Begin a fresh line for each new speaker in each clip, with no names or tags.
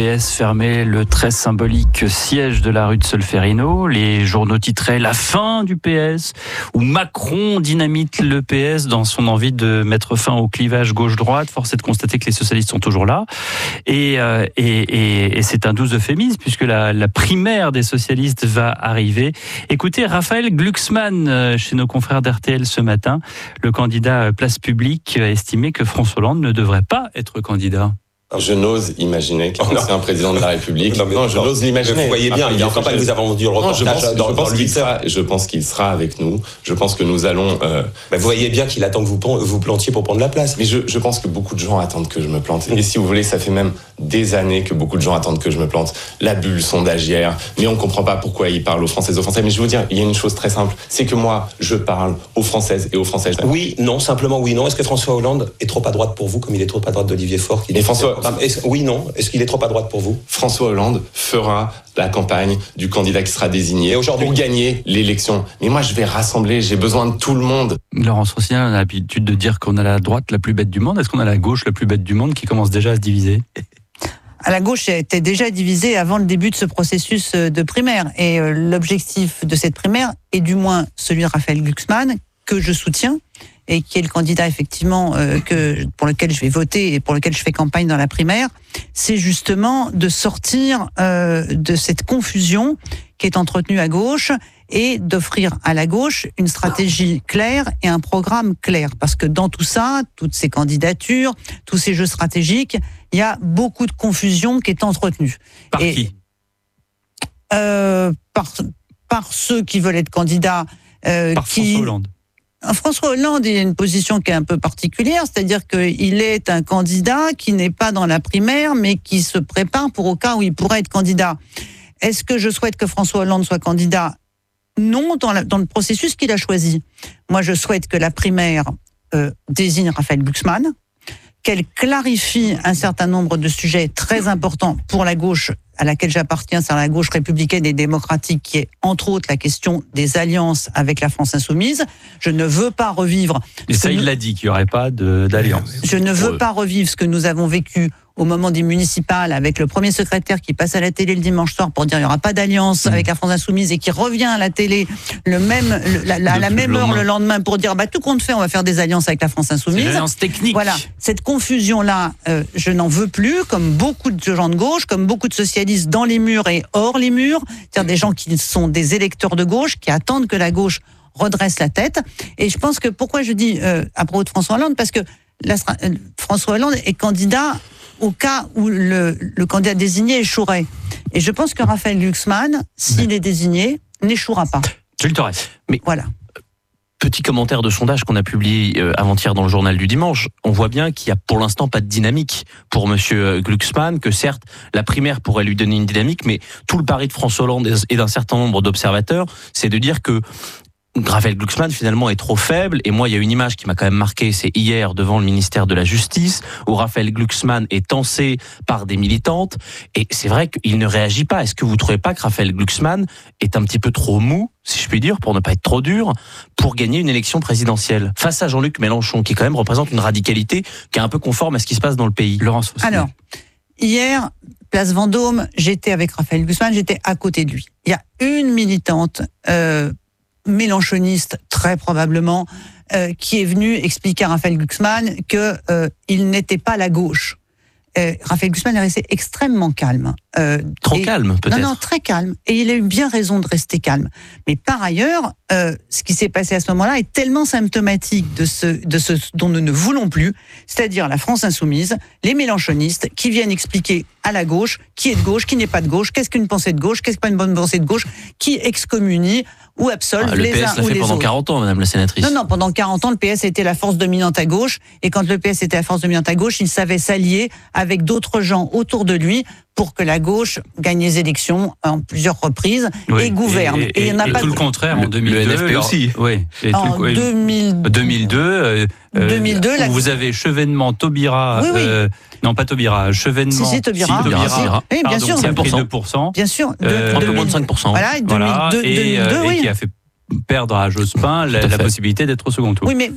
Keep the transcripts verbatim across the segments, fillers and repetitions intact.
S fermait le très symbolique siège de la rue de Solferino. Les journaux titraient « La fin du P S » ou « Macron dynamite le P S dans son envie de mettre fin au clivage gauche-droite ». Force est de constater que les socialistes sont toujours là. Et, euh, et, et, et c'est un doux euphémisme puisque la, la primaire des socialistes va arriver. Écoutez, Raphaël Glucksmann, chez nos confrères d'R T L ce matin, le candidat Place Publique a estimé que François Hollande ne devrait pas être candidat.
Je n'ose imaginer qu'il
oh
c'est un président de la République. Non, mais non je
non,
n'ose l'imaginer.
Vous voyez bien, il y a en campagne, vous avez vendu le reportage.
Non, je pense,
dans,
je,
dans
pense qu'il sera, je pense qu'il sera avec nous. Je pense que nous allons... Euh...
Ben vous voyez bien qu'il attend que vous, vous plantiez pour prendre la place.
Mais je, je pense que beaucoup de gens attendent que je me plante. Et si vous voulez, ça fait même des années que beaucoup de gens attendent que je me plante. La bulle sondagière, mais on ne comprend pas pourquoi ils parlent aux Françaises et aux Français. Mais je vais vous dire, il y a une chose très simple, c'est que moi, je parle aux Françaises et aux Français.
Oui, non, simplement oui, non. Est-ce que François Hollande est trop à droite pour vous, comme il est trop à droite d'Olivier Faure qui
Et François...
Oui, non. Est-ce qu'il est trop à droite pour vous ?
François Hollande fera la campagne du candidat qui sera désigné pour gagner l'élection. Mais moi, je vais rassembler, j'ai besoin de tout le monde.
Laurence Rossignol, on a l'habitude de dire qu'on a la droite la plus bête du monde. Est-ce qu'on a la gauche la plus bête du monde qui commence déjà à se diviser ?
La gauche était déjà divisée avant le début de ce processus de primaire. Et l'objectif de cette primaire est du moins celui de Raphaël Glucksmann, que je soutiens, et qui est le candidat effectivement euh, que, pour lequel je vais voter et pour lequel je fais campagne dans la primaire, c'est justement de sortir euh, de cette confusion qui est entretenue à gauche et d'offrir à la gauche une stratégie claire et un programme clair. Parce que dans tout ça, toutes ces candidatures, tous ces jeux stratégiques, il y a beaucoup de confusion qui est entretenue.
Par
et,
qui
euh, par, par ceux qui veulent être candidats. Euh,
par
qui,
François Hollande.
François Hollande, il a une position qui est un peu particulière, c'est-à-dire qu'il est un candidat qui n'est pas dans la primaire, mais qui se prépare pour au cas où il pourrait être candidat. Est-ce que je souhaite que François Hollande soit candidat ? Non, dans, la, dans le processus qu'il a choisi. Moi, je souhaite que la primaire euh, désigne Raphaël Glucksmann, qu'elle clarifie un certain nombre de sujets très importants pour la gauche à laquelle j'appartiens, c'est la gauche républicaine et démocratique, qui est entre autres la question des alliances avec la France insoumise. Je ne veux pas revivre...
Et ça, il l'a dit, qu'il n'y aurait pas de, d'alliance.
Je ne veux pas revivre ce que nous avons vécu au moment des municipales, avec le premier secrétaire qui passe à la télé le dimanche soir pour dire il n'y aura pas d'alliance mmh. avec la France insoumise, et qui revient à la télé le même, le, la, la, la même heure le lendemain pour dire bah, tout compte fait, on va faire des alliances avec la France insoumise.
C'est l'alliance technique.
Voilà, cette confusion-là, euh, je n'en veux plus, comme beaucoup de gens de gauche, comme beaucoup de socialistes dans les murs et hors les murs, c'est-à-dire des gens qui sont des électeurs de gauche, qui attendent que la gauche redresse la tête. Et je pense que, pourquoi je dis euh, à propos de François Hollande, parce que la, euh, François Hollande est candidat au cas où le, le candidat désigné échouerait. Et je pense que Raphaël Glucksmann, s'il est désigné, n'échouera pas.
Gilles Torres.
Mais
voilà.
Petit commentaire de sondage qu'on a publié euh, avant-hier dans le journal du dimanche. On voit bien qu'il n'y a pour l'instant pas de dynamique pour monsieur Glucksmann, que certes, la primaire pourrait lui donner une dynamique, mais tout le pari de François Hollande et d'un certain nombre d'observateurs, c'est de dire que Raphaël Glucksmann finalement est trop faible. Et moi, il y a une image qui m'a quand même marqué, c'est hier devant le ministère de la Justice, où Raphaël Glucksmann est tancé par des militantes, et c'est vrai qu'il ne réagit pas. Est-ce que vous ne trouvez pas que Raphaël Glucksmann est un petit peu trop mou, si je puis dire, pour ne pas être trop dur, pour gagner une élection présidentielle face à Jean-Luc Mélenchon, qui quand même représente une radicalité qui est un peu conforme à ce qui se passe dans le pays?
Laurence Rossignol.
Alors, hier, place Vendôme, j'étais avec Raphaël Glucksmann, j'étais à côté de lui. Il y a une militante euh, mélenchoniste, très probablement, euh, qui est venue expliquer à Raphaël Glucksmann qu'il euh, n'était pas la gauche. Euh, Raphaël Glucksmann est resté extrêmement calme.
Euh, Trop et, calme, peut-être.
Non, non, très calme. Et il a eu bien raison de rester calme. Mais par ailleurs, euh, ce qui s'est passé à ce moment-là est tellement symptomatique de ce, de ce dont nous ne voulons plus, c'est-à-dire la France insoumise, les mélenchonistes qui viennent expliquer à la gauche qui est de gauche, qui n'est pas de gauche, qu'est-ce qu'une pensée de gauche, qu'est-ce qu'une bonne pensée de gauche, qui excommunie ou absolve
ah,
les uns ou les autres.
Le P S l'a fait pendant quarante ans, madame la sénatrice.
Non, non, pendant quarante ans, le P S était la force dominante à gauche, et quand le P S était la force dominante à gauche, il savait s'allier avec d'autres gens autour de lui pour que la gauche gagne les élections en plusieurs reprises oui, et gouverne.
Et, et, et, et, et
pas
tout de... le contraire, en deux mille deux.
Le N F P aussi.
Oui. Et
en
tout le...
deux mille deux.
deux mille deux, euh,
deux mille deux
où
la...
vous avez Chevènement, Taubira...
Oui, oui.
Euh, non, pas Taubira, Chevènement...
Si, si, Taubira.
Si, Taubira.
Si, oui, bien
Pardon,
sûr.
qui a pris deux pour cent.
Bien sûr.
Euh,
un peu moins de cinq pour cent.
Voilà, et deux mille deux,
voilà, et,
deux mille deux,
euh,
oui.
et qui a fait perdre à Jospin la, la possibilité d'être au second tour.
Oui, mais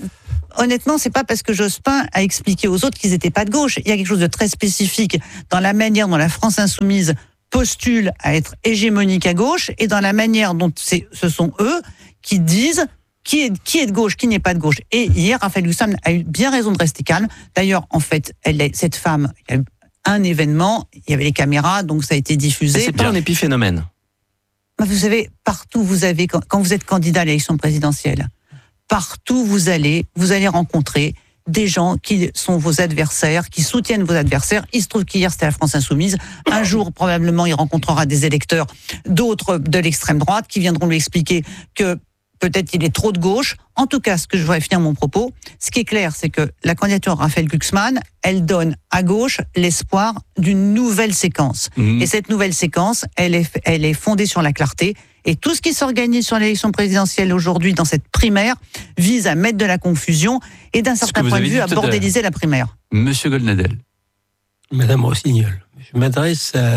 honnêtement, c'est pas parce que Jospin a expliqué aux autres qu'ils n'étaient pas de gauche. Il y a quelque chose de très spécifique dans la manière dont la France insoumise postule à être hégémonique à gauche et dans la manière dont c'est, ce sont eux qui disent qui est, qui est de gauche, qui n'est pas de gauche. Et hier, Raphaël Glucksmann a eu bien raison de rester calme. D'ailleurs, en fait, elle est, cette femme, il y a eu un événement, il y avait les caméras, donc ça a été diffusé.
C'est pas un épiphénomène.
Vous savez, partout vous avez, quand vous êtes candidat à l'élection présidentielle, partout vous allez, vous allez rencontrer des gens qui sont vos adversaires, qui soutiennent vos adversaires. Il se trouve qu'hier, c'était la France Insoumise. Un jour, probablement, il rencontrera des électeurs, d'autres de l'extrême droite, qui viendront lui expliquer que peut-être il est trop de gauche. En tout cas, ce que je voudrais finir mon propos, ce qui est clair, c'est que la candidature de Raphaël Glucksmann, elle donne à gauche l'espoir d'une nouvelle séquence. Mmh. Et cette nouvelle séquence, elle est, elle est fondée sur la clarté. Et tout ce qui s'organise sur l'élection présidentielle aujourd'hui dans cette primaire vise à mettre de la confusion et d'un certain point de vue à bordéliser la primaire.
Monsieur Goldnadel.
Madame Rossignol, je m'adresse à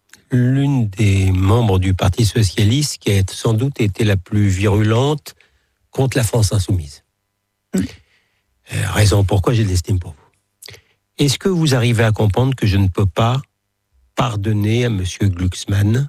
l'une des membres du Parti socialiste qui a sans doute été la plus virulente contre la France insoumise. Mmh. Euh, raison pourquoi j'ai de l'estime pour vous. Est-ce que vous arrivez à comprendre que je ne peux pas pardonner à Monsieur Glucksmann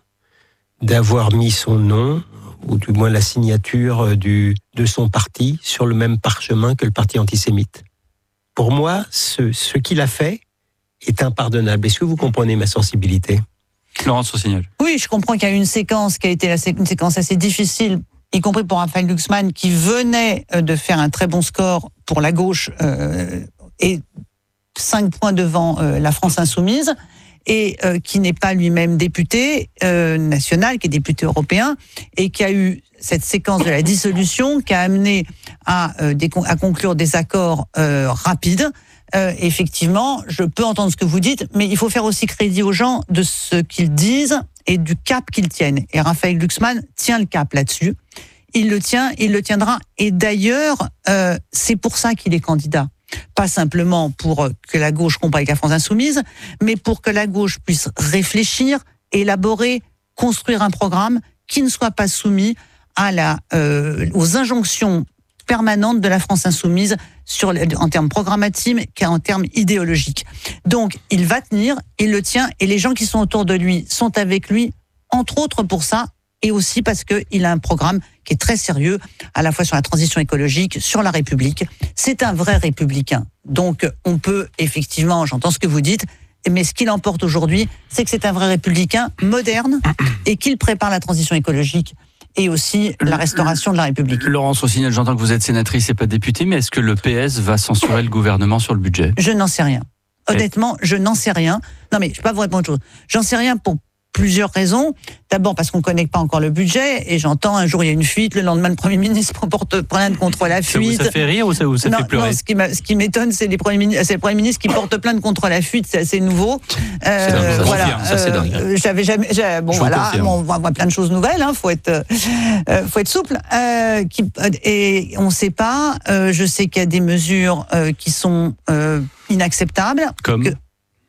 d'avoir mis son nom, ou du moins la signature du, de son parti, sur le même parchemin que le parti antisémite? Pour moi, ce, ce qu'il a fait est impardonnable. Est-ce que vous comprenez ma sensibilité?
Laurence Rossignol.
Oui, je comprends qu'il y a eu une séquence qui a été une séquence assez difficile, y compris pour Raphaël Glucksmann, qui venait de faire un très bon score pour la gauche euh, et cinq points devant euh, la France insoumise, et euh, qui n'est pas lui-même député euh, national, qui est député européen, et qui a eu cette séquence de la dissolution qui a amené à, euh, des, à conclure des accords euh, rapides. Euh, effectivement, je peux entendre ce que vous dites, mais il faut faire aussi crédit aux gens de ce qu'ils disent et du cap qu'ils tiennent. Et Raphaël Glucksmann tient le cap là-dessus. Il le tient, il le tiendra. Et d'ailleurs, euh, c'est pour ça qu'il est candidat. Pas simplement pour que la gauche combat avec la France insoumise, mais pour que la gauche puisse réfléchir, élaborer, construire un programme qui ne soit pas soumis à la, euh, aux injonctions permanentes de la France insoumise sur, en termes programmatiques qu'en termes idéologiques. Donc, il va tenir, il le tient, et les gens qui sont autour de lui sont avec lui, entre autres pour ça, et aussi parce qu'il a un programme qui est très sérieux, à la fois sur la transition écologique, sur la République. C'est un vrai républicain. Donc, on peut, effectivement, j'entends ce que vous dites, mais ce qu'il emporte aujourd'hui, c'est que c'est un vrai républicain moderne et qu'il prépare la transition écologique et aussi la restauration de la République.
Laurence Rossignol, j'entends que vous êtes sénatrice et pas députée, mais est-ce que le P S va censurer le gouvernement sur le budget?
Je n'en sais rien. Honnêtement, je n'en sais rien. Non, mais je ne vais pas vous répondre autre chose. J'en sais rien pour plusieurs raisons. D'abord parce qu'on ne connaît pas encore le budget, et j'entends un jour il y a une fuite, le lendemain le Premier ministre porte plainte contre la fuite.
Ça vous ça fait rire ou ça vous ça
non,
fait pleurer?
Non, ce qui, ce qui m'étonne, c'est, les premiers ministres, c'est le Premier ministre qui porte plainte contre la fuite, c'est assez nouveau.
Euh, c'est dingue, ça,
voilà,
ça c'est dingue.
Euh, j'avais jamais, j'avais, bon
Je
voilà, bon, on voit plein de choses nouvelles, hein, faut être, euh, faut être souple. Euh, qui, et on ne sait pas. Euh, je sais qu'il y a des mesures euh, qui sont euh, inacceptables.
Comme
que,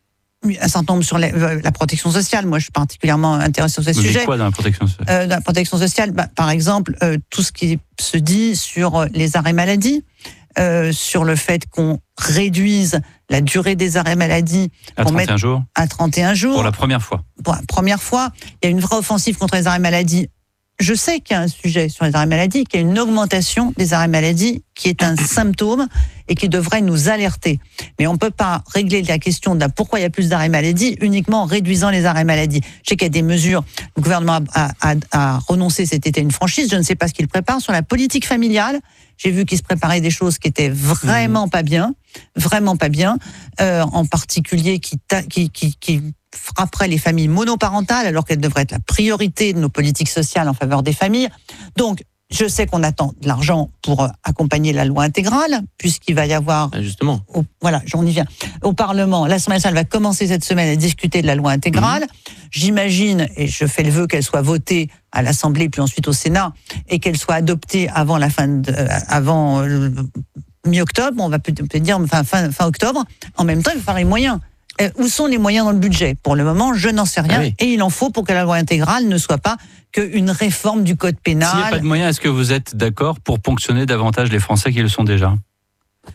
un certain nombre sur la, la protection sociale. Moi, je suis particulièrement intéressée sur ces
Vous
sujets.
dites quoi dans la protection sociale?
euh, Dans la protection sociale, bah, par exemple, euh, tout ce qui se dit sur les arrêts maladie, euh, sur le fait qu'on réduise la durée des arrêts maladie
à trente et un jours.
À trente et un jours.
Pour la première fois.
Pour la première fois. Il y a une vraie offensive contre les arrêts maladie. Je sais qu'il y a un sujet sur les arrêts maladie, qu'il y a une augmentation des arrêts maladie qui est un symptôme et qui devrait nous alerter. Mais on ne peut pas régler la question de la pourquoi il y a plus d'arrêts maladie uniquement en réduisant les arrêts maladie. Je sais qu'il y a des mesures, le gouvernement a, a, a renoncé cet été à une franchise, je ne sais pas ce qu'il prépare sur la politique familiale. J'ai vu qu'il se préparait des choses qui étaient vraiment pas bien, vraiment pas bien, euh, en particulier qui, ta, qui, qui, qui frapperait les familles monoparentales alors qu'elles devraient être la priorité de nos politiques sociales en faveur des familles. Donc, je sais qu'on attend de l'argent pour accompagner la loi intégrale, puisqu'il va y avoir...
Ah, justement.
Au, voilà, j'en y viens. Au Parlement, l'Assemblée nationale va commencer cette semaine à discuter de la loi intégrale. Mmh. J'imagine, et je fais le vœu qu'elle soit votée à l'Assemblée, puis ensuite au Sénat, et qu'elle soit adoptée avant la fin de... Euh, avant euh, mi-octobre, on va peut-être dire enfin, fin, fin octobre. En même temps, il va falloir les moyens. Euh, où sont les moyens dans le budget? Pour le moment, je n'en sais rien. Ah oui. Et il en faut pour que la loi intégrale ne soit pas qu'une réforme du code pénal.
S'il n'y a pas de moyens, est-ce que vous êtes d'accord pour ponctionner davantage les Français qui le sont déjà?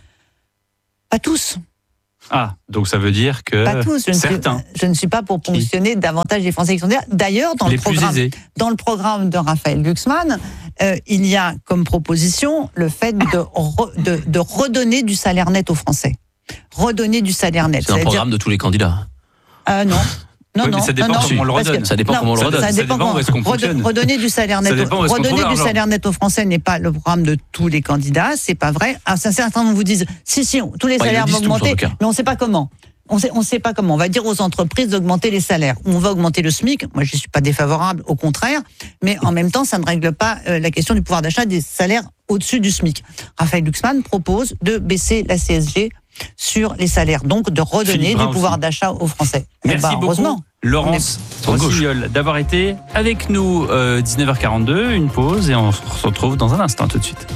Pas tous.
Ah, donc ça veut dire que
Pas tous. Je ne,
certains.
suis, je ne suis pas pour ponctionner qui davantage les Français qui sont derrière. D'ailleurs, dans
les
le programme,
plus aisés.
dans le programme de Raphaël Glucksmann, euh, il y a comme proposition le fait de, re, de, de redonner du salaire net aux Français. Redonner du salaire net.
C'est un programme de tous les candidats.
Euh, non. Non,
oui,
non,
mais ça dépend
non,
comment on le redonne.
que,
ça dépend
non,
comment on le redonne.
Ça,
Ça
dépend,
dépend où est-ce qu'on fonctionne.
Redonner du salaire net,
Ça dépend où est-ce qu'on
redonner
trouve
du
l'argent.
salaire net aux Français n'est pas le programme de tous les candidats, c'est pas vrai. Ah, ça, certains vous disent, si, si, tous les
Bah, ils
salaires
le
vont
disent tous, en
augmenter,
tout cas.
mais on ne sait pas comment. On sait, on sait pas comment. On va dire aux entreprises d'augmenter les salaires. On va augmenter le SMIC. Moi, je ne suis pas défavorable, au contraire. Mais en même temps, ça ne règle pas euh, la question du pouvoir d'achat des salaires au-dessus du SMIC. Raphaël Glucksmann propose de baisser la C S G sur les salaires, donc de redonner
Philippe
du
Brun
pouvoir
aussi.
d'achat aux Français. Eh
Merci
ben,
beaucoup,
heureusement.
Laurence
On est-
Rossignol, d'avoir été avec nous. euh, dix-neuf heures quarante-deux, une pause et on se retrouve dans un instant tout de suite.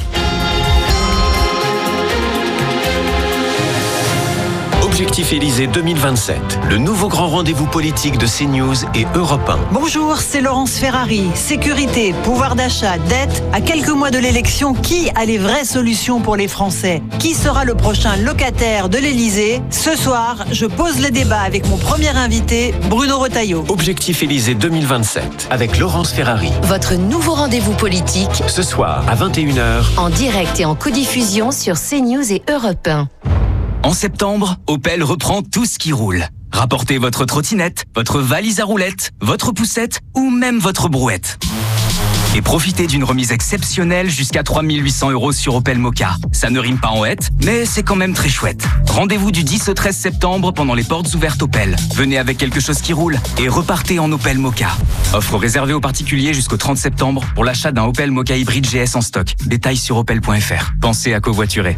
Objectif Élysée deux mille vingt-sept, le nouveau grand rendez-vous politique de CNews et Europe un.
Bonjour, c'est Laurence Ferrari. Sécurité, pouvoir d'achat, dette. À quelques mois de l'élection, qui a les vraies solutions pour les Français? Qui sera le prochain locataire de l'Élysée? Ce soir, je pose le débat avec mon premier invité, Bruno Retailleau.
Objectif Élysée deux mille vingt-sept, avec Laurence Ferrari.
Votre nouveau rendez-vous politique
Ce soir, à vingt et une heures,
en direct et en codiffusion sur CNews et Europe un.
En septembre, Opel reprend tout ce qui roule. Rapportez votre trottinette, votre valise à roulettes, votre poussette ou même votre brouette. Et profitez d'une remise exceptionnelle jusqu'à trois mille huit cents euros sur Opel Mokka. Ça ne rime pas en hête, mais c'est quand même très chouette. Rendez-vous du dix au treize septembre pendant les portes ouvertes Opel. Venez avec quelque chose qui roule et repartez en Opel Mokka. Offre réservée aux particuliers jusqu'au trente septembre pour l'achat d'un Opel Mokka hybride G S en stock. Détails sur opel point f r. Pensez à covoiturer.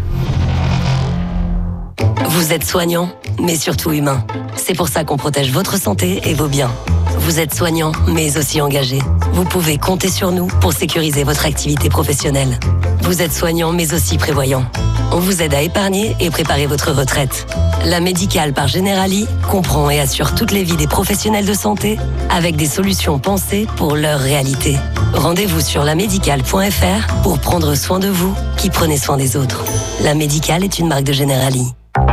Vous êtes soignant, mais surtout humain. C'est pour ça qu'on protège votre santé et vos biens. Vous êtes soignant, mais aussi engagé. Vous pouvez compter sur nous pour sécuriser votre activité professionnelle. Vous êtes soignant, mais aussi prévoyant. On vous aide à épargner et préparer votre retraite. La Médicale par Generali comprend et assure toutes les vies des professionnels de santé avec des solutions pensées pour leur réalité. Rendez-vous sur la médicale point f r pour prendre soin de vous qui prenez soin des autres. La Médicale est une marque de Generali.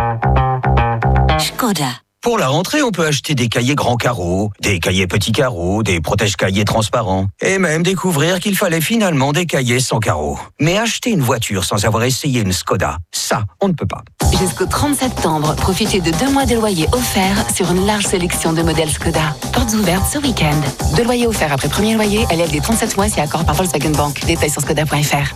Skoda.
Pour la rentrée, on peut acheter des cahiers grands carreaux, des cahiers petits carreaux, des protège-cahiers transparents, et même découvrir qu'il fallait finalement des cahiers sans carreaux. Mais acheter une voiture sans avoir essayé une Skoda, ça, on ne peut pas.
Jusqu'au trente septembre, profitez de deux mois de loyer offerts sur une large sélection de modèles Skoda. Portes ouvertes ce week-end. Deux loyers offerts après premier loyer, L L D trente-sept mois si accord par Volkswagen Bank. Détails sur skoda point f r.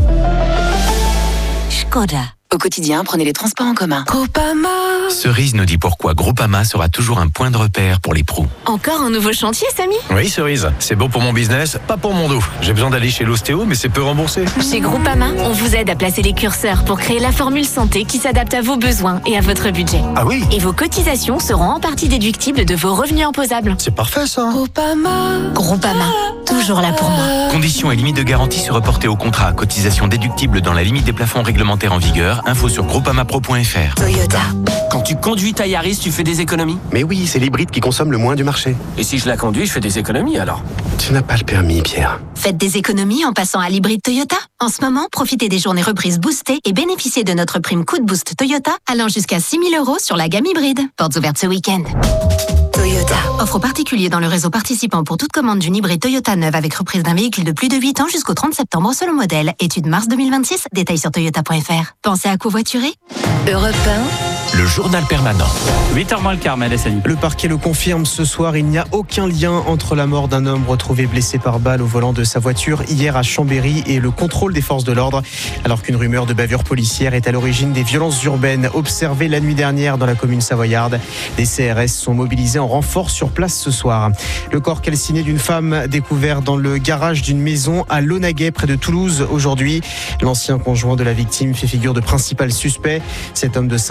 Skoda.
Au quotidien, prenez les transports en commun.
Groupama. Cerise nous dit pourquoi Groupama sera toujours un point de repère pour les pros.
Encore un nouveau chantier, Samy?
Oui, Cerise, c'est bon pour mon business, pas pour mon dos. J'ai besoin d'aller chez l'ostéo, mais c'est peu remboursé.
Chez Groupama, on vous aide à placer les curseurs pour créer la formule santé qui s'adapte à vos besoins et à votre budget.
Ah oui?
Et vos cotisations seront en partie déductibles de vos revenus imposables.
C'est parfait ça.
Groupama. Groupama, toujours là pour moi.
Conditions et limites de garantie se reporter au contrat. Cotisation déductible dans la limite des plafonds réglementaires en vigueur. Info sur groupamapro point f r.
Toyota.
Quand tu conduis ta Yaris, tu fais des économies?
Mais oui, c'est l'hybride qui consomme le moins du marché.
Et si je la conduis, je fais des économies alors?
Tu n'as pas le permis, Pierre.
Faites des économies en passant à l'hybride Toyota. En ce moment, profitez des journées reprises boostées et bénéficiez de notre prime coup de boost Toyota allant jusqu'à six mille euros sur la gamme hybride. Portes ouvertes ce week-end.
Toyota.
Offre particulier dans le réseau participant pour toute commande d'une hybride Toyota neuve avec reprise d'un véhicule de plus de huit ans jusqu'au trente septembre selon modèle. Étude mars deux mille vingt-six. Détails sur toyota point f r. Pensez à covoiturer.
Europe un.
Le journal permanent.
huit heures moins le quart, Mel Sani.
Le parquet le confirme ce soir, il n'y a aucun lien entre la mort d'un homme retrouvé blessé par balle au volant de sa voiture hier à Chambéry et le contrôle des forces de l'ordre. Alors qu'une rumeur de bavure policière est à l'origine des violences urbaines observées la nuit dernière dans la commune savoyarde. Des C R S sont mobilisés en renfort sur place ce soir. Le corps calciné d'une femme découvert dans le garage d'une maison à Launaguet près de Toulouse aujourd'hui. L'ancien conjoint de la victime fait figure de principal suspect. Cet homme de cinquante-quatre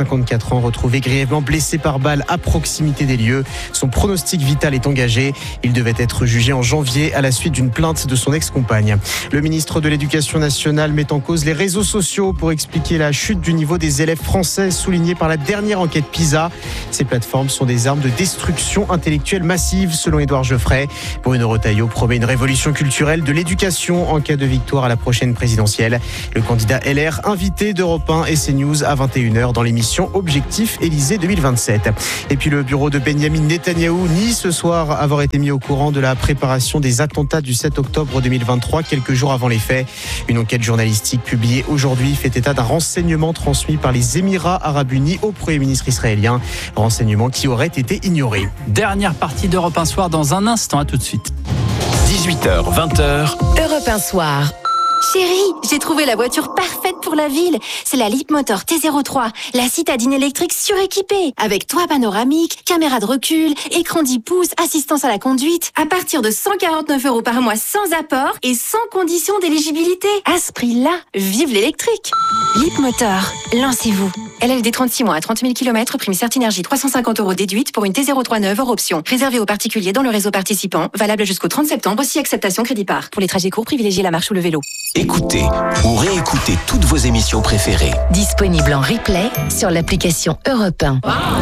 cinquante-quatre ans, retrouvé grièvement blessé par balle à proximité des lieux. Son pronostic vital est engagé. Il devait être jugé en janvier à la suite d'une plainte de son ex-compagne. Le ministre de l'Éducation nationale met en cause les réseaux sociaux pour expliquer la chute du niveau des élèves français soulignée par la dernière enquête PISA. Ces plateformes sont des armes de destruction intellectuelle massive, selon Édouard Geoffrey. Bruno Retailleau promet une révolution culturelle de l'éducation en cas de victoire à la prochaine présidentielle. Le candidat L R invité d'Europe un et CNews à vingt et une heures dans l'émission Objectif Élysée deux mille vingt-sept. Et puis le bureau de Benyamin Netanyahou nie ce soir avoir été mis au courant de la préparation des attentats du sept octobre deux mille vingt-trois, quelques jours avant les faits. Une enquête journalistique publiée aujourd'hui fait état d'un renseignement transmis par les Émirats Arabes Unis au Premier ministre israélien. Renseignement qui aurait été ignoré.
Dernière partie d'Europe un soir dans un instant, à tout de suite.
dix-huit heures, vingt heures.
Europe un soir. Chérie, j'ai trouvé la voiture parfaite pour la ville. C'est la Leapmotor T zéro trois, la citadine électrique suréquipée. Avec toit panoramique, caméra de recul, écran dix pouces, assistance à la conduite. À partir de cent quarante-neuf euros par mois sans apport et sans condition d'éligibilité. À ce prix-là, vive l'électrique. Leapmotor, lancez-vous. L L D trente-six mois à trente mille kilomètres, prime Certinergie trois cent cinquante euros déduite pour une T zéro trois neuve hors option. Réservé aux particuliers dans le réseau participant, valable jusqu'au trente septembre, si acceptation crédit par. Pour les trajets courts, privilégiez la marche ou le vélo.
Écoutez ou réécoutez toutes vos émissions préférées.
Disponible en replay sur l'application Europe un.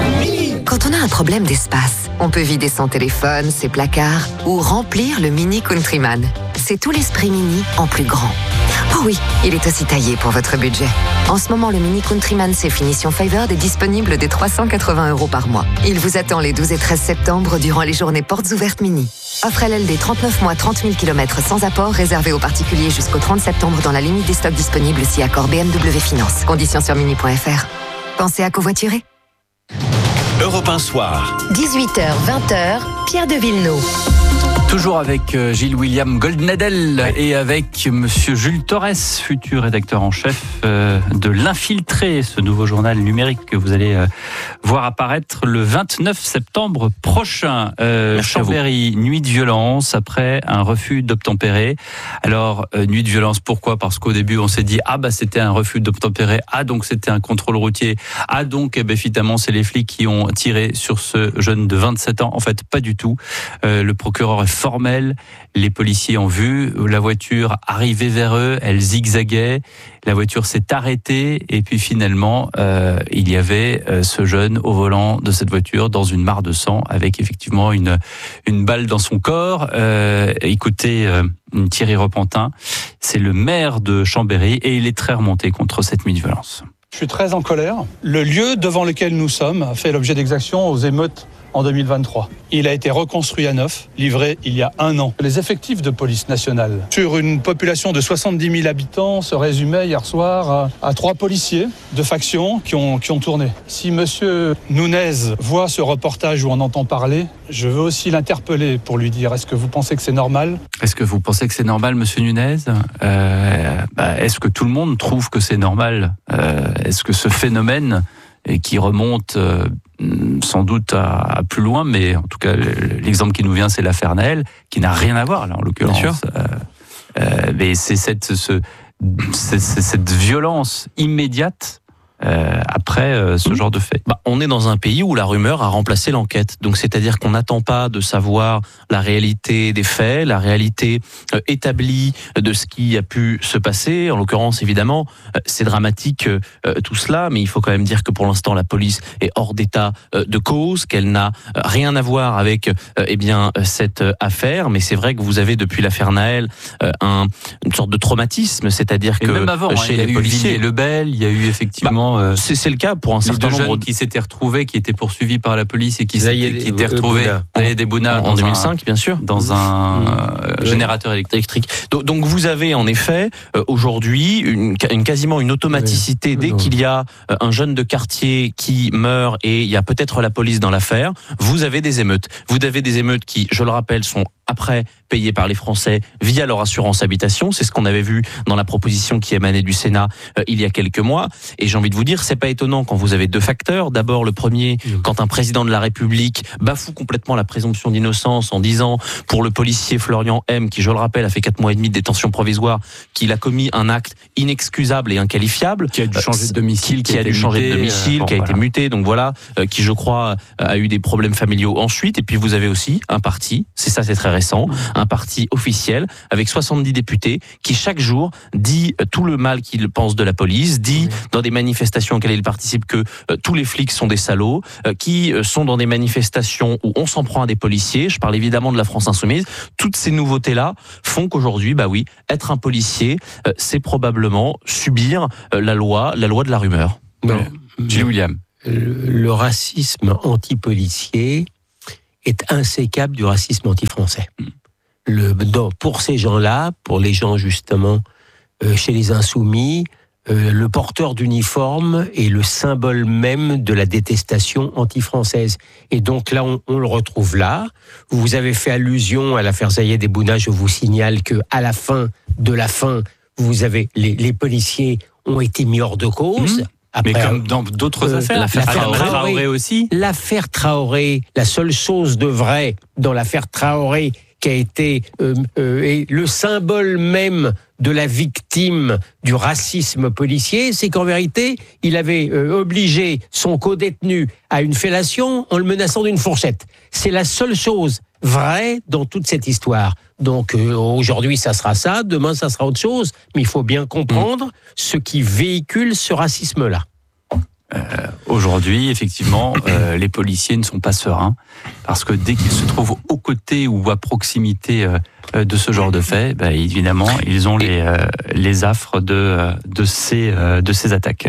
Quand on a un problème d'espace, on peut vider son téléphone, ses placards ou remplir le Mini Countryman. C'est tout l'esprit Mini en plus grand. Oh oui, il est aussi taillé pour votre budget. En ce moment, le Mini Countryman C Finition Favored est disponible dès trois cent quatre-vingts euros par mois. Il vous attend les douze et treize septembre durant les journées portes ouvertes Mini. Offre L L D trente-neuf mois, trente mille kilomètres sans apport, réservé aux particuliers jusqu'au trente septembre dans la limite des stocks disponibles si accord B M W Finance. Conditions sur mini point f r. Pensez à covoiturer.
Europe un soir.
dix-huit heures, vingt heures, Pierre de Villeneuve.
Toujours avec Gilles William Goldnadel et avec Monsieur Jules Torres, futur rédacteur en chef de l'Infiltré, ce nouveau journal numérique que vous allez voir apparaître le vingt-neuf septembre prochain. Euh, Chambéry, nuit de violence après un refus d'obtempérer. Alors, euh, nuit de violence, pourquoi ? Parce qu'au début, on s'est dit, ah bah c'était un refus d'obtempérer, ah donc c'était un contrôle routier, ah donc eh ben, évidemment c'est les flics qui ont tiré sur ce jeune de vingt-sept ans. En fait, pas du tout. Euh, le procureur est formel, les policiers ont vu la voiture arriver vers eux, elle zigzaguait, la voiture s'est arrêtée et puis finalement euh, il y avait euh, ce jeune au volant de cette voiture dans une mare de sang avec effectivement une une balle dans son corps. Euh, écoutez, euh, Thierry Repentin, c'est le maire de Chambéry et il est très remonté contre cette nuit de violence.
Je suis très en colère. Le lieu devant lequel nous sommes a fait l'objet d'exactions aux émeutes en deux mille vingt-trois. Il a été reconstruit à neuf, livré il y a un an. Les effectifs de police nationale, sur une population de soixante-dix mille habitants, se résumaient hier soir à, à trois policiers de faction qui ont, qui ont tourné. Si monsieur Nunez voit ce reportage ou en entend parler, je veux aussi l'interpeller pour lui dire, est-ce que vous pensez que c'est normal ?
Est-ce que vous pensez que c'est normal, monsieur Nunez ? euh, bah, Est-ce que tout le monde trouve que c'est normal ? euh, Est-ce que ce phénomène et qui remonte euh, sans doute à, à plus loin, mais en tout cas l'exemple qui nous vient c'est l'affaire Naël, qui n'a rien à voir là en l'occurrence. Bien sûr. Euh, euh, mais c'est cette, ce, c'est, c'est cette violence immédiate Euh, après euh, ce genre de fait.
Bah, on est dans un pays où la rumeur a remplacé l'enquête. Donc c'est-à-dire qu'on n'attend pas de savoir la réalité des faits, la réalité euh, établie de ce qui a pu se passer. En l'occurrence, évidemment, euh, c'est dramatique euh, tout cela, mais il faut quand même dire que pour l'instant, la police est hors d'état euh, de cause, qu'elle n'a euh, rien à voir avec euh, eh bien cette euh, affaire. Mais c'est vrai que vous avez depuis l'affaire Naël euh, un, une sorte de traumatisme, c'est-à-dire
et
que
même avant,
chez
hein,
les policiers,
Lebel, il y a eu effectivement. Bah,
Euh, c'est, c'est le cas pour un certain
nombre
nombre
de... qui s'étaient retrouvés, qui étaient poursuivis par la police et qui,
Zayed,
qui étaient retrouvés des Bouna
en, en deux mille cinq,
un,
bien sûr,
dans un mmh. euh, générateur électrique.
Donc, donc vous avez en effet euh, aujourd'hui une, une quasiment une automaticité oui. dès oui. qu'il y a euh, un jeune de quartier qui meurt et il y a peut-être la police dans l'affaire, vous avez des émeutes. Vous avez des émeutes qui, je le rappelle, sont après payés par les Français via leur assurance habitation. C'est ce qu'on avait vu dans la proposition qui émanait du Sénat euh, il y a quelques mois. Et j'ai envie de vous dire, c'est pas étonnant quand vous avez deux facteurs. D'abord, le premier, mmh. quand un président de la République bafoue complètement la présomption d'innocence en disant, pour le policier Florian M, qui, je le rappelle, a fait quatre mois et demi de détention provisoire, qu'il a commis un acte inexcusable et inqualifiable.
Qui a dû changer de domicile,
qui, qui a dû changer de domicile, euh, bon, qui a voilà. été muté, donc voilà, euh, qui, je crois, a eu des problèmes familiaux ensuite. Et puis, vous avez aussi un parti, c'est ça, c'est très récent, un parti officiel avec soixante-dix députés qui chaque jour dit tout le mal qu'il pense de la police, dit oui. dans des manifestations auxquelles il participe que euh, tous les flics sont des salauds, euh, qui euh, sont dans des manifestations où on s'en prend à des policiers. Je parle évidemment de la France insoumise. Toutes ces nouveautés-là font qu'aujourd'hui, bah oui, être un policier, euh, c'est probablement subir euh, la loi, la loi de la rumeur.
Non,
Gilles William.
Le, le racisme anti-policier est insécable du racisme anti-français. Le, dans, pour ces gens-là, pour les gens justement euh, chez les insoumis, euh, le porteur d'uniforme est le symbole même de la détestation anti-française. Et donc là, on, on le retrouve là. Vous avez fait allusion à l'affaire Zayed et Bouna. Je vous signale que à la fin de la fin, vous avez les, les policiers ont été mis hors de cause. Mmh.
Après, mais comme dans d'autres euh, affaires,
l'affaire
Traoré,
Traoré,
Traoré aussi.
L'affaire Traoré, la seule chose de vrai dans l'affaire Traoré qui a été euh, euh, et le symbole même de la victime du racisme policier, c'est qu'en vérité, il avait euh, obligé son codétenu à une fellation en le menaçant d'une fourchette. C'est la seule chose vraie dans toute cette histoire. Donc euh, aujourd'hui, ça sera ça, demain, ça sera autre chose. Mais il faut bien comprendre mmh. ce qui véhicule ce racisme-là.
Euh, aujourd'hui, effectivement, euh, les policiers ne sont pas sereins parce que dès qu'ils se trouvent aux côtés ou à proximité euh, de ce genre de fait, bah, évidemment, ils ont les, euh, les affres de, de, ces, euh, de ces attaques.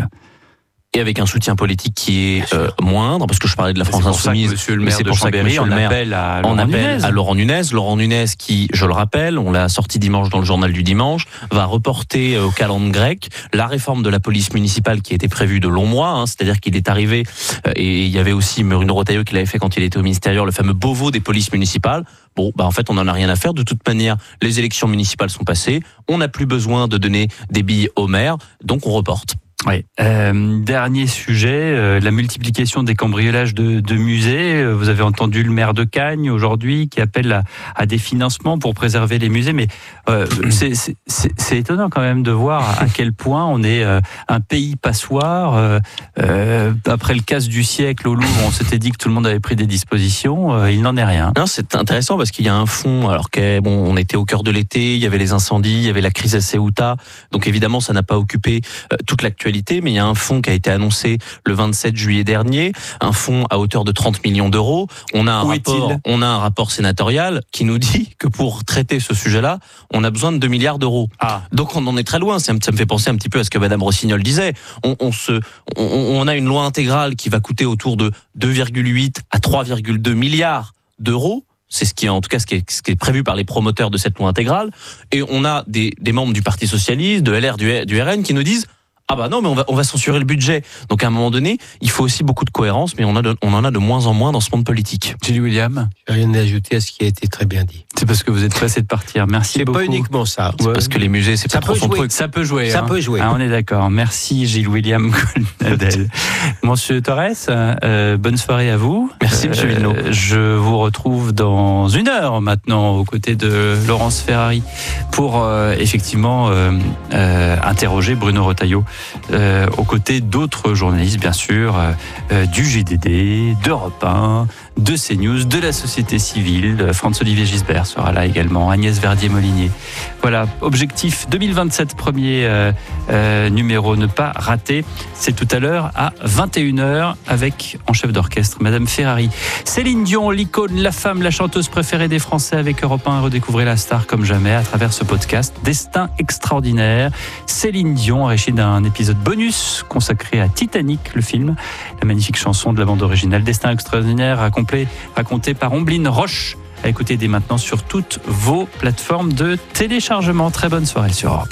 Et avec un soutien politique qui est euh, moindre, parce que je parlais de la France insoumise,
monsieur le maire de Chambéry en appelle à Laurent Nunez.
à Laurent Nunez. Laurent Nunez qui, je le rappelle, on l'a sorti dimanche dans le journal du dimanche, va reporter au calendrier grec la réforme de la police municipale qui était prévue de longs mois, hein, c'est-à-dire qu'il est arrivé, euh, et il y avait aussi Bruno Retailleau qui l'avait fait quand il était au ministérieur, le fameux Beauvau des polices municipales. Bon, bah en fait, on n'en a rien à faire. De toute manière, les élections municipales sont passées, on n'a plus besoin de donner des billes aux maires, donc on reporte.
Oui. Euh, dernier sujet, euh, la multiplication des cambriolages de, de musées. Vous avez entendu le maire de Cagnes aujourd'hui qui appelle à, à des financements pour préserver les musées. Mais euh, c'est, c'est, c'est étonnant quand même de voir à quel point on est euh, un pays passoire. Euh, euh, après le casse du siècle au Louvre, on s'était dit que tout le monde avait pris des dispositions. Euh, il n'en est rien.
Non, c'est intéressant parce qu'il y a un fond. Alors que bon, on était au cœur de l'été, il y avait les incendies, il y avait la crise à Ceuta. Donc évidemment, ça n'a pas occupé euh, toute l'actualité. Mais il y a un fonds qui a été annoncé le vingt-sept juillet dernier, un fonds à hauteur de trente millions d'euros. On a un
Où
rapport, on a un rapport sénatorial qui nous dit que pour traiter ce sujet-là, on a besoin de deux milliards d'euros. Ah. Donc on en est très loin. Ça me, ça me fait penser un petit peu à ce que Madame Rossignol disait. On, on se, on, on a une loi intégrale qui va coûter autour de deux virgule huit à trois virgule deux milliards d'euros. C'est ce qui est, en tout cas, ce qui est, ce qui est prévu par les promoteurs de cette loi intégrale. Et on a des, des membres du Parti Socialiste, de L R, du, du R N qui nous disent ah bah non, mais on va, on va censurer le budget. Donc à un moment donné, il faut aussi beaucoup de cohérence, mais on, a de, on en a de moins en moins dans ce monde politique.
Gilles William,
j'ai rien à ajouter à ce qui a été très bien dit.
C'est parce que vous êtes pressé de partir. Merci
c'est
beaucoup.
C'est pas uniquement ça.
C'est ouais. parce que les musées, c'est
ça
pas trop son truc.
Ça peut jouer.
Ça
hein.
peut jouer.
Ah, on est d'accord. Merci Gilles William Goldnadel. Monsieur Torres, euh, bonne soirée à vous.
Merci Monsieur Villeneuve.
Euh, je vous retrouve dans une heure maintenant aux côtés de Laurence Ferrari pour euh, effectivement euh, euh, interroger Bruno Retailleau. Euh, aux côtés d'autres journalistes, bien sûr, euh, du G D D, d'Europe un, de CNews, de la société civile. Franz-Olivier Gisbert sera là également, Agnès Verdier-Molinier. Voilà, objectif deux mille vingt-sept, premier euh, euh, numéro, ne pas rater. C'est tout à l'heure à vingt et une heures avec, en chef d'orchestre, Madame Ferrari. Céline Dion, l'icône, la femme, la chanteuse préférée des Français avec Europe un. Redécouvrez la star comme jamais à travers ce podcast. Destin extraordinaire. Céline Dion, enrichie d'un épisode bonus consacré à Titanic, le film. La magnifique chanson de la bande originale Destin extraordinaire, raconté, raconté par Ombline Roche, à écouter dès maintenant sur toutes vos plateformes de téléchargement. Très bonne soirée sur Europe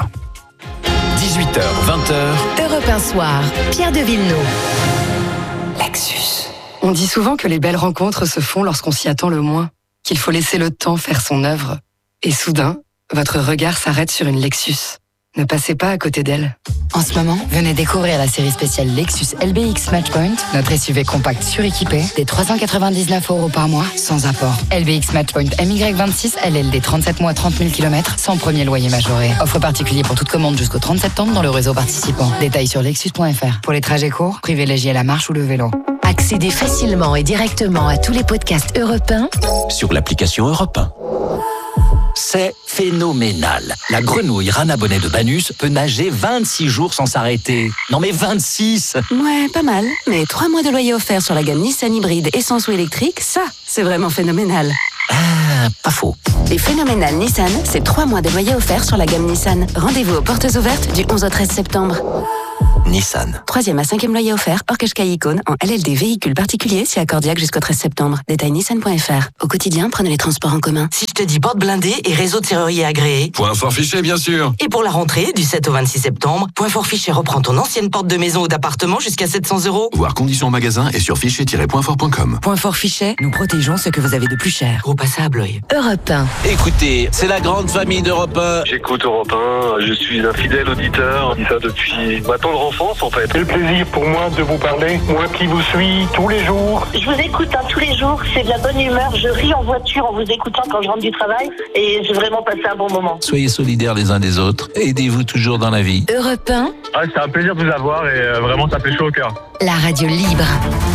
un.
dix-huit heures, vingt heures.
Europe un soir, Pierre de Villeneuve.
Lexus. On dit souvent que les belles rencontres se font lorsqu'on s'y attend le moins. qu'il faut laisser le temps faire son œuvre. Et soudain, votre regard s'arrête sur une Lexus. Ne passez pas à côté d'elle.
En ce moment, venez découvrir la série spéciale Lexus L B X Matchpoint, notre S U V compact suréquipé, des trois cent quatre-vingt-dix-neuf euros par mois, sans apport. L B X Matchpoint M Y vingt-six, L L D trente-sept mois, trente mille kilomètres, sans premier loyer majoré. Offre particulier pour toute commande jusqu'au trente septembre dans le réseau participant. Détails sur lexus point f r. Pour les trajets courts, privilégiez la marche ou le vélo.
Accédez facilement et directement à tous les podcasts Europe un
sur l'application Europe un. C'est phénoménal. La grenouille Rana Bonnet de Banus peut nager vingt-six jours sans s'arrêter. Non mais vingt-six!
Ouais, pas mal. Mais trois mois de loyer offert sur la gamme Nissan hybride essence ou électrique, ça, c'est vraiment phénoménal.
Ah, pas faux.
Les phénoménales Nissan, c'est trois mois de loyer offert sur la gamme Nissan. Rendez-vous aux portes ouvertes du onze au treize septembre.
Nissan.
Troisième à cinquième loyer offert, hors Qashqai Icône, en L L D véhicule particulier, si accordiaque jusqu'au treize septembre. Détail nissan point f r. Au quotidien, prenez les transports en commun.
Si je te dis porte blindée et réseau de serrurier agréé.
Point fort fiché, bien sûr.
Et pour la rentrée, du sept au vingt-six septembre, Point fort fiché reprend ton ancienne porte de maison ou d'appartement jusqu'à sept cents euros.
Voir conditions en magasin et sur fichier tiret point fort point com.
Point fort fiché, nous protégeons ce que vous avez de plus cher. Gros passable, oui.
Europe un.
Écoutez, c'est la grande famille d'Europe un.
J'écoute Europe un, je suis un fidèle auditeur. Je dis ça depuis ma tendre enfance, en fait.
Quel plaisir pour moi de vous parler, moi qui vous suis tous les jours.
Je vous écoute hein, tous les jours, c'est de la bonne humeur, je ris en voiture en vous écoutant quand je rentre du travail et j'ai vraiment passé un bon moment.
Soyez solidaires les uns des autres, aidez-vous toujours dans la vie.
Europe un.
Ah, c'est un plaisir de vous avoir et euh, vraiment ça fait chaud au cœur.
La radio libre.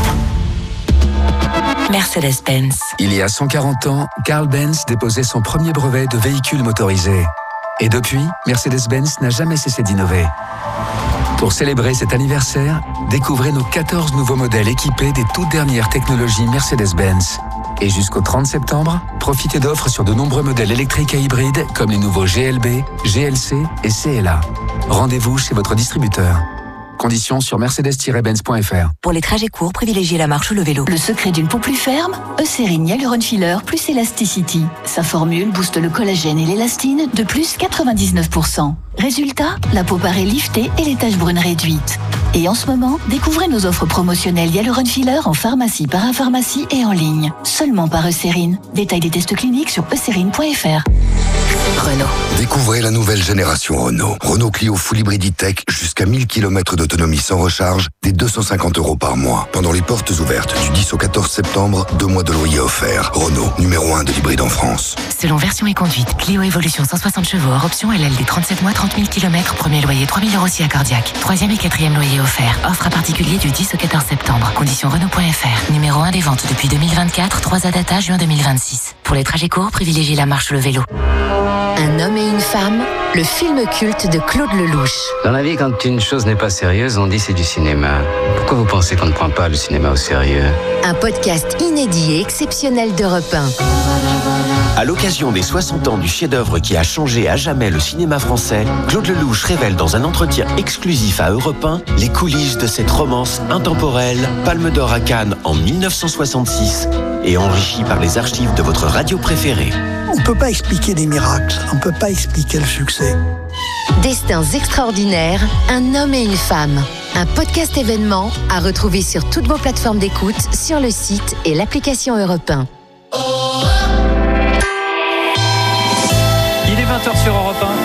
Mercedes-Benz.
Il y a cent quarante ans, Carl Benz déposait son premier brevet de véhicule motorisé. Et depuis, Mercedes-Benz n'a jamais cessé d'innover. Pour célébrer cet anniversaire, découvrez nos quatorze nouveaux modèles équipés des toutes dernières technologies Mercedes-Benz. Et jusqu'au trente septembre, profitez d'offres sur de nombreux modèles électriques et hybrides comme les nouveaux G L B, G L C et C L A. Rendez-vous chez votre distributeur. Conditions sur mercedes tiret benz point f r.
Pour les trajets courts, privilégiez la marche ou le vélo.
Le secret d'une peau plus ferme, Eucérine Hyaluron Filler plus Elasticity. Sa formule booste le collagène et l'élastine de plus quatre-vingt-dix-neuf pour cent. Résultat, la peau paraît liftée et les taches brunes réduites. Et en ce moment, découvrez nos offres promotionnelles Hyaluron Filler en pharmacie, parapharmacie et en ligne. Seulement par Eucérine. Détail des tests cliniques sur eucérine point f r.
Renault. Découvrez la nouvelle génération Renault. Renault Clio Full Hybrid E-Tech jusqu'à mille kilomètres d'autonomie sans recharge, des deux cent cinquante euros par mois. Pendant les portes ouvertes du dix au quatorze septembre, deux mois de loyer offerts. Renault, numéro un de l'hybride en France.
Selon version et conduite, Clio Evolution cent soixante chevaux hors option L L D trente-sept mois, trente mille kilomètres, premier loyer trois mille euros si accordiaque. Troisième et quatrième loyer offert. Offre à particulier du dix au quatorze septembre. Conditions Renault point f r. Numéro un des ventes depuis deux mille vingt-quatre, trois à data juin deux mille vingt-six. Pour les trajets courts, privilégiez la marche ou le vélo.
Un homme et une femme, le film culte de Claude Lelouch.
Dans la vie, quand une chose n'est pas sérieuse, on dit c'est du cinéma. Pourquoi vous pensez qu'on ne prend pas le cinéma au sérieux?
Un podcast inédit et exceptionnel d'Europe un.
À l'occasion des soixante ans du chef-d'œuvre qui a changé à jamais le cinéma français, Claude Lelouch révèle dans un entretien exclusif à Europe un les coulisses de cette romance intemporelle, Palme d'Or à Cannes en mille neuf cent soixante-six et enrichie par les archives de votre radio préférée.
On ne peut pas expliquer des miracles, on ne peut pas expliquer le succès.
Destins extraordinaires, un homme et une femme. Un podcast événement à retrouver sur toutes vos plateformes d'écoute, sur le site et l'application Europe un.
Il est vingt heures sur Europe un.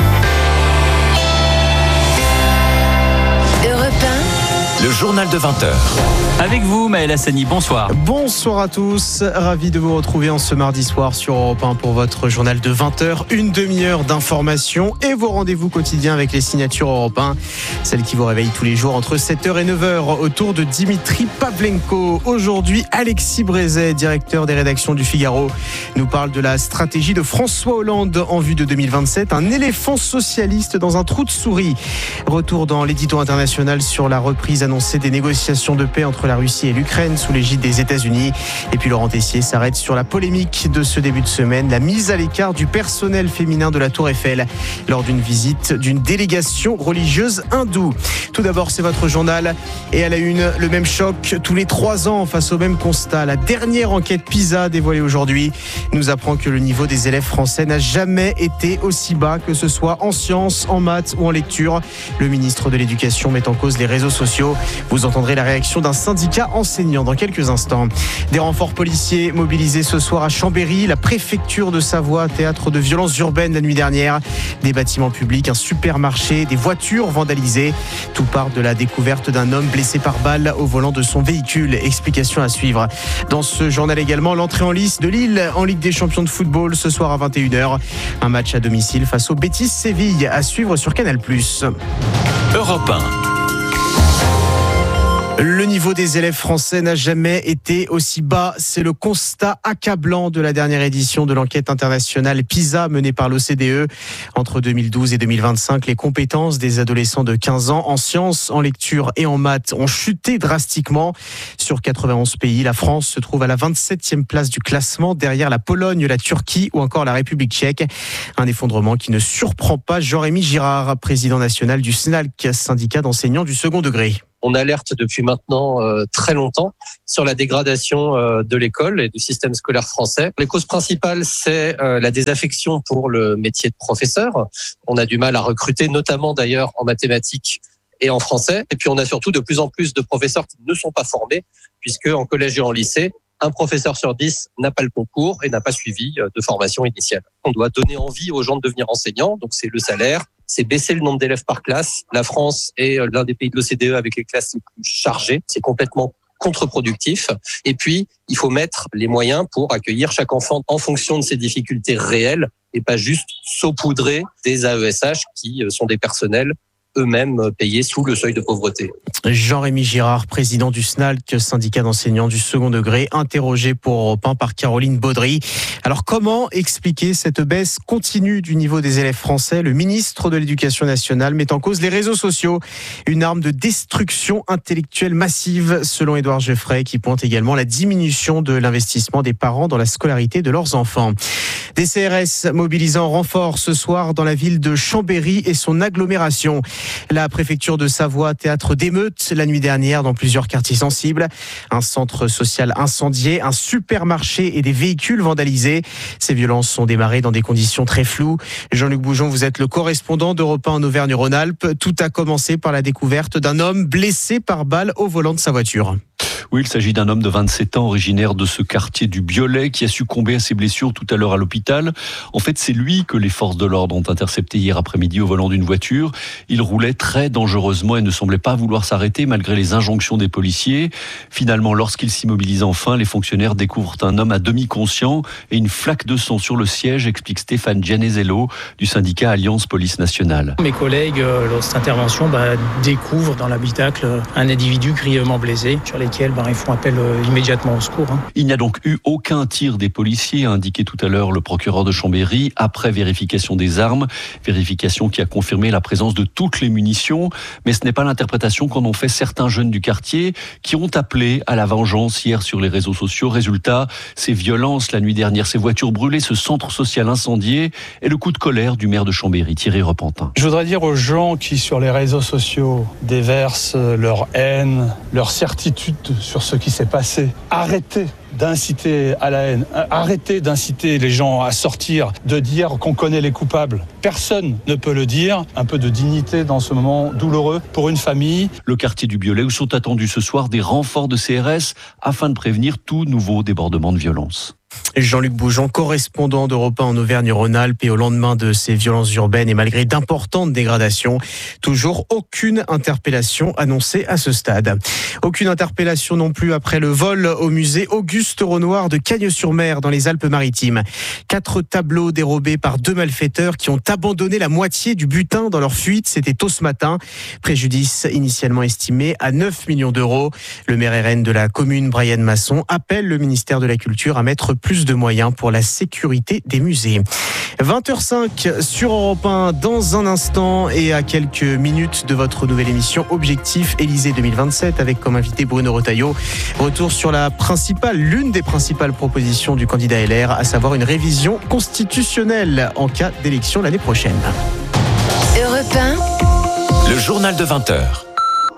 Europe un.
Le journal de vingt heures.
Avec vous, Maël Hassani, bonsoir.
Bonsoir à tous, ravi de vous retrouver en ce mardi soir sur Europe un pour votre journal de vingt heures. Une demi-heure d'informations et vos rendez-vous quotidiens avec les signatures Europe un. Celles qui vous réveillent tous les jours entre sept heures et neuf heures autour de Dimitri Pavlenko. Aujourd'hui, Alexis Brézet, directeur des rédactions du Figaro, nous parle de la stratégie de François Hollande en vue de deux mille vingt-sept. Un éléphant socialiste dans un trou de souris. Retour dans l'édito international sur la reprise annoncée des négociations de paix entre la Russie et l'Ukraine sous l'égide des États-Unis. Et puis Laurent Tessier s'arrête sur la polémique de ce début de semaine, la mise à l'écart du personnel féminin de la Tour Eiffel lors d'une visite d'une délégation religieuse hindoue. Tout d'abord, c'est votre journal et à la une, le même choc tous les trois ans face au même constat. La dernière enquête PISA dévoilée aujourd'hui nous apprend que le niveau des élèves français n'a jamais été aussi bas, que ce soit en sciences, en maths ou en lecture. Le ministre de l'Éducation met en cause les réseaux sociaux. Vous entendrez la réaction d'un syndicat enseignant dans quelques instants. Des renforts policiers mobilisés ce soir à Chambéry, la préfecture de Savoie, théâtre de violences urbaines la nuit dernière. Des bâtiments publics, un supermarché, des voitures vandalisées. Tout part de la découverte d'un homme blessé par balle au volant de son véhicule. Explication à suivre. Dans ce journal également, l'entrée en lice de Lille en Ligue des champions de football ce soir à vingt et une heures. Un match à domicile face au Betis Séville à suivre sur Canal plus.
Europe un.
Le niveau des élèves français n'a jamais été aussi bas. C'est le constat accablant de la dernière édition de l'enquête internationale PISA menée par l'O C D E. Entre deux mille douze et deux mille vingt-cinq, les compétences des adolescents de quinze ans en sciences, en lecture et en maths ont chuté drastiquement. Sur quatre-vingt-onze pays, la France se trouve à la vingt-septième place du classement, derrière la Pologne, la Turquie ou encore la République tchèque. Un effondrement qui ne surprend pas Jean-Rémy Girard, président national du S N A L C, syndicat d'enseignants du second degré.
On alerte depuis maintenant euh, très longtemps sur la dégradation euh, de l'école et du système scolaire français. Les causes principales, c'est euh, la désaffection pour le métier de professeur. On a du mal à recruter, notamment d'ailleurs en mathématiques et en français. Et puis on a surtout de plus en plus de professeurs qui ne sont pas formés, puisque en collège et en lycée, un professeur sur dix n'a pas le concours et n'a pas suivi de formation initiale. On doit donner envie aux gens de devenir enseignants, donc c'est le salaire, c'est baisser le nombre d'élèves par classe. La France est l'un des pays de l'O C D E avec les classes les plus chargées. C'est complètement contre-productif. Et puis, il faut mettre les moyens pour accueillir chaque enfant en fonction de ses difficultés réelles et pas juste saupoudrer des A E S H qui sont des personnels eux-mêmes payés sous le seuil de pauvreté.
Jean-Rémy Girard, président du S N A L C, syndicat d'enseignants du second degré, interrogé pour Europe un par Caroline Baudry. Alors comment expliquer cette baisse continue du niveau des élèves français ? Le ministre de l'Éducation nationale met en cause les réseaux sociaux, une arme de destruction intellectuelle massive, selon Édouard Geoffrey, qui pointe également la diminution de l'investissement des parents dans la scolarité de leurs enfants. Des C R S mobilisant en renfort ce soir dans la ville de Chambéry et son agglomération. La préfecture de Savoie, théâtre d'émeutes la nuit dernière dans plusieurs quartiers sensibles. Un centre social incendié, un supermarché et des véhicules vandalisés. Ces violences sont démarrées dans des conditions très floues. Jean-Luc Boujon, vous êtes le correspondant d'Europe un en Auvergne-Rhône-Alpes. Tout a commencé par la découverte d'un homme blessé par balle au volant de sa voiture.
Oui, il s'agit d'un homme de vingt-sept ans, originaire de ce quartier du Biolay, qui a succombé à ses blessures tout à l'heure à l'hôpital. En fait, c'est lui que les forces de l'ordre ont intercepté hier après-midi au volant d'une voiture. Il roulait très dangereusement et ne semblait pas vouloir s'arrêter malgré les injonctions des policiers. Finalement, lorsqu'il s'immobilise enfin, les fonctionnaires découvrent un homme à demi conscient et une flaque de sang sur le siège, explique Stéphane Gianezello du syndicat Alliance Police Nationale.
Mes collègues, lors de cette intervention, bah, découvrent dans l'habitacle un individu grièvement blessé, sur lesquels bah, ils font appel euh, immédiatement au secours. Hein.
Il n'y a donc eu aucun tir des policiers, a indiqué tout à l'heure le procureur de Chambéry, après vérification des armes, vérification qui a confirmé la présence de toutes les munitions. Mais ce n'est pas l'interprétation qu'en ont fait certains jeunes du quartier qui ont appelé à la vengeance hier sur les réseaux sociaux. Résultat, ces violences la nuit dernière, ces voitures brûlées, ce centre social incendié et le coup de colère du maire de Chambéry, Thierry Repentin.
Je voudrais dire aux gens qui sur les réseaux sociaux déversent leur haine, leur certitude sur ce qui s'est passé, arrêtez d'inciter à la haine, arrêtez d'inciter les gens à sortir, de dire qu'on connaît les coupables. Personne ne peut le dire. Un peu de dignité dans ce moment douloureux pour une famille.
Le quartier du Biolay où sont attendus ce soir des renforts de C R S afin de prévenir tout nouveau débordement de violence.
Jean-Luc Boujon, correspondant d'Europe un en Auvergne-Rhône-Alpes, et au lendemain de ces violences urbaines et malgré d'importantes dégradations, toujours aucune interpellation annoncée à ce stade. Aucune interpellation non plus après le vol au musée Auguste Renoir de Cagnes-sur-Mer dans les Alpes-Maritimes. Quatre tableaux dérobés par deux malfaiteurs qui ont abandonné la moitié du butin dans leur fuite. C'était tôt ce matin. Préjudice initialement estimé à neuf millions d'euros. Le maire R N de la commune, Brian Masson, appelle le ministère de la Culture à mettre plus de moyens pour la sécurité des musées. vingt heures cinq sur Europe un dans un instant et à quelques minutes de votre nouvelle émission Objectif Élysée deux mille vingt-sept avec comme invité Bruno Retailleau. Retour sur la principale, l'une des principales propositions du candidat L R, à savoir une révision constitutionnelle en cas d'élection l'année prochaine.
Europe un.
Le journal de vingt heures.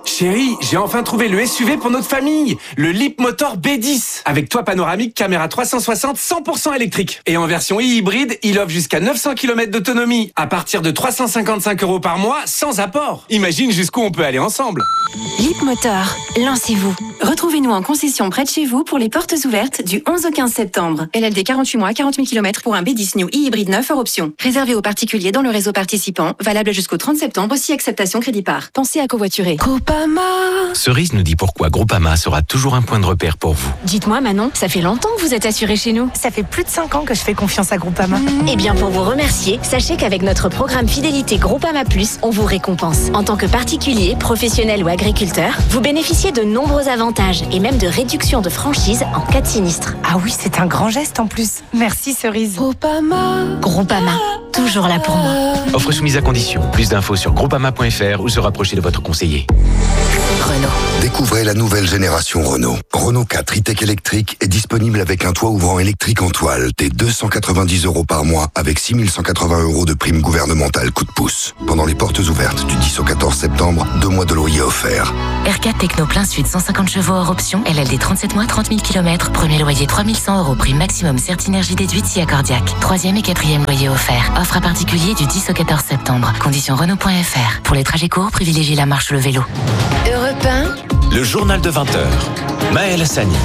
Chérie, j'ai enfin trouvé le S U V pour notre famille, le Leapmotor B dix, avec toit panoramique, caméra trois cent soixante, cent pour cent électrique. Et en version e-hybride, il offre jusqu'à neuf cents kilomètres d'autonomie, à partir de trois cent cinquante-cinq euros par mois, sans apport. Imagine jusqu'où on peut aller ensemble.
Leapmotor, lancez-vous. Retrouvez-nous en concession près de chez vous pour les portes ouvertes du onze au quinze septembre. L L D quarante-huit mois, quarante mille kilomètres pour un B dix New e-hybride neuf hors option. Réservé aux particuliers dans le réseau participant, valable jusqu'au trente septembre, si acceptation crédit par. Pensez à covoiturer.
Groupama. Cerise nous dit pourquoi Groupama sera toujours un point de repère pour vous.
Dites-moi Manon, ça fait longtemps que vous êtes assuré chez nous.
Ça fait plus de cinq ans que je fais confiance à Groupama.
Mmh. Eh bien pour vous remercier, sachez qu'avec notre programme Fidélité Groupama Plus, on vous récompense. En tant que particulier, professionnel ou agriculteur, vous bénéficiez de nombreux avantages et même de réduction de franchise en cas de sinistre.
Ah oui, c'est un grand geste en plus. Merci Cerise.
Groupama. Groupama, toujours là pour moi.
Offre soumise à condition. Plus d'infos sur groupama point f r ou se rapprocher de votre conseiller.
Renault.
Découvrez la nouvelle génération Renault. Renault quatre e-tech électrique est disponible avec un toit ouvrant électrique en toile dès deux cent quatre-vingt-dix euros par mois avec six mille cent quatre-vingts euros de prime gouvernementale coup de pouce. Pendant les portes ouvertes du dix au quatorze septembre, deux mois de loyer offerts.
R quatre Techno plein sud, cent cinquante chevaux hors option, L L D trente-sept mois, trente mille kilomètres, premier loyer trois mille cent euros, prime maximum Certinergie déduite si accordiaque. Troisième et quatrième loyer offert. Offre à particulier du dix au quatorze septembre. Conditions Renault point f r. Pour les trajets courts, privilégiez la marche ou le vélo. Europe un.
Le journal de vingt heures. Maël Hassani.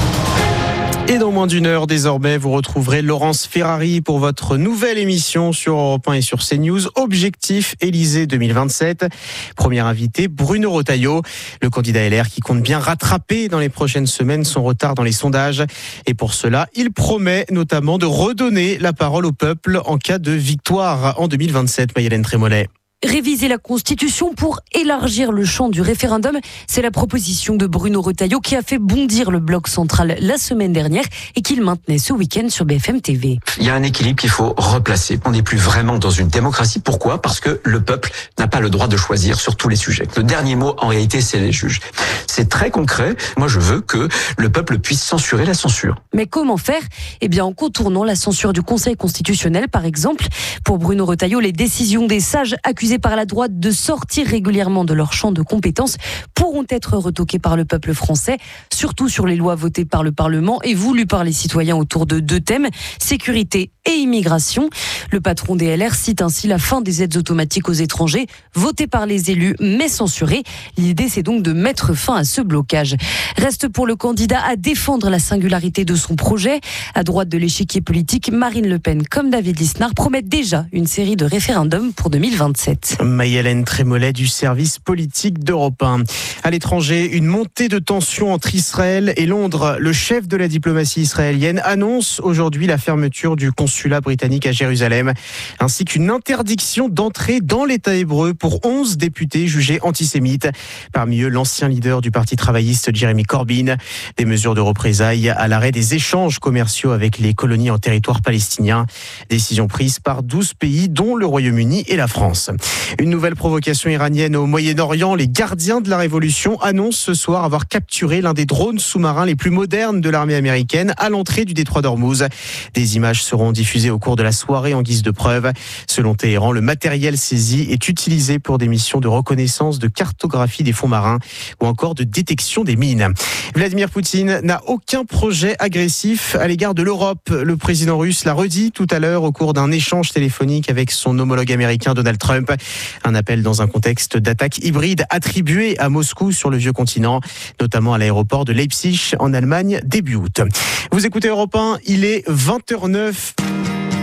Et dans moins d'une heure, désormais, vous retrouverez Laurence Ferrari pour votre nouvelle émission sur Europe un et sur CNews. Objectif Élysée deux mille vingt-sept. Premier invité, Bruno Retailleau, le candidat L R qui compte bien rattraper dans les prochaines semaines son retard dans les sondages. Et pour cela, il promet notamment de redonner la parole au peuple en cas de victoire en deux mille vingt-sept. Maïlène Trémollet.
Réviser la Constitution pour élargir le champ du référendum, c'est la proposition de Bruno Retailleau qui a fait bondir le bloc central la semaine dernière et qu'il maintenait ce week-end sur B F M T V.
Il y a un équilibre qu'il faut replacer. On n'est plus vraiment dans une démocratie. Pourquoi ? Parce que le peuple n'a pas le droit de choisir sur tous les sujets. Le dernier mot, en réalité, c'est les juges. C'est très concret. Moi, je veux que le peuple puisse censurer la censure.
Mais comment faire ? Eh bien, en contournant la censure du Conseil constitutionnel, par exemple. Pour Bruno Retailleau, les décisions des sages accusés par la droite de sortir régulièrement de leur champ de compétences pourront être retoquées par le peuple français, surtout sur les lois votées par le Parlement et voulues par les citoyens autour de deux thèmes, sécurité et immigration. Le patron des L R cite ainsi la fin des aides automatiques aux étrangers, votées par les élus mais censurées. L'idée, c'est donc de mettre fin à ce blocage. Reste pour le candidat à défendre la singularité de son projet. À droite de l'échiquier politique, Marine Le Pen comme David Lisnard promettent déjà une série de référendums pour deux mille vingt-sept.
Maïlène Trémollet du service politique d'Europe un. À l'étranger, une montée de tension entre Israël et Londres. Le chef de la diplomatie israélienne annonce aujourd'hui la fermeture du consulat britannique à Jérusalem, ainsi qu'une interdiction d'entrée dans l'État hébreu pour onze députés jugés antisémites. Parmi eux, l'ancien leader du Parti travailliste Jeremy Corbyn. Des mesures de représailles à l'arrêt des échanges commerciaux avec les colonies en territoire palestinien. Décision prise par douze pays, dont le Royaume-Uni et la France. Une nouvelle provocation iranienne au Moyen-Orient. Les gardiens de la révolution annoncent ce soir avoir capturé l'un des drones sous-marins les plus modernes de l'armée américaine à l'entrée du détroit d'Ormuz. Des images seront diffusées au cours de la soirée en guise de preuve. Selon Téhéran, le matériel saisi est utilisé pour des missions de reconnaissance, de cartographie des fonds marins ou encore de détection des mines. Vladimir Poutine n'a aucun projet agressif à l'égard de l'Europe. Le président russe l'a redit tout à l'heure au cours d'un échange téléphonique avec son homologue américain Donald Trump. Un appel dans un contexte d'attaque hybride attribué à Moscou sur le vieux continent, notamment à l'aéroport de Leipzig en Allemagne début août. Vous écoutez Europe un, il est vingt heures zéro neuf.